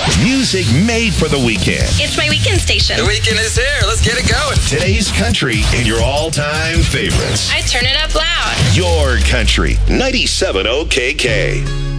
Music made for the weekend. It's my weekend station. The weekend is here. Let's get it going. Today's country and your all-time favorites. I turn it up loud. Your country. 97 OKK.